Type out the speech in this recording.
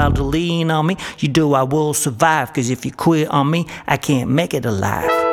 while to lean on me. You do, I will survive, cause if you quit on me, I can't make it alive.